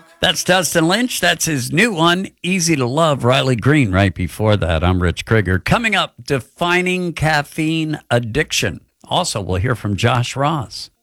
That's Dustin Lynch. That's his new one, Easy to Love. Riley Green right before that. I'm Rich Krieger. Coming up, defining caffeine addiction. Also, we'll hear from Josh Ross.